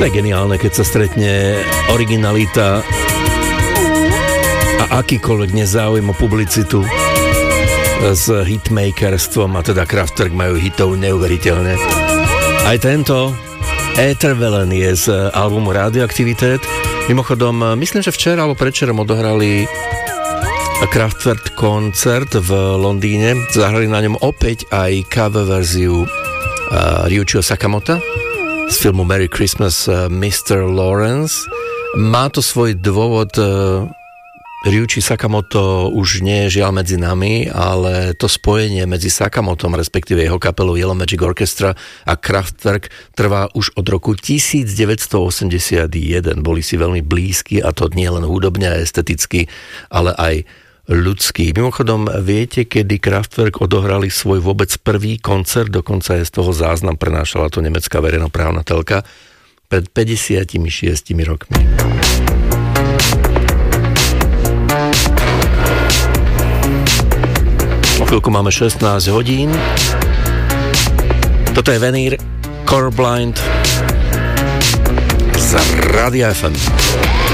To je geniálne, keď sa stretne originalita a akýkoľvek nezáujem o publicitu s hitmakerstvom, a teda Kraftwerk majú hitov neuveriteľne. Aj tento Ätherwellen je z albumu Radioaktivität. Mimochodom, myslím, že včera alebo predčerom odohrali Kraftwerk koncert v Londýne. Zahrali na ňom opäť aj cover verziu Ryuichiho Sakamota z filmu Merry Christmas Mr. Lawrence. Má to svoj dôvod. Ryuichi Sakamoto už nie je žiaľ medzi nami, ale to spojenie medzi Sakamotom, respektíve jeho kapelou Yellow Magic Orchestra a Kraftwerk trvá už od roku 1981. Boli si veľmi blízki, a to nie len hudobne a esteticky, ale aj ľudský. Mimochodom, viete, kedy Kraftwerk odohrali svoj vôbec prvý koncert, dokonca je z toho záznam, prenášala to nemecká verejnoprávna telka, pred 56 rokmi. O chvíľku máme 16 hodín. Toto je Veneer, Colorblind z Rádia FM.